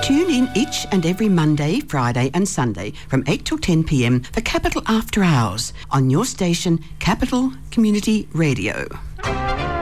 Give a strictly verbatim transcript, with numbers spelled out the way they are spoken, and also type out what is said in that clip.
Tune in each and every Monday, Friday and Sunday from eight till ten p m for Capital After Hours on your station, Capital Community Radio.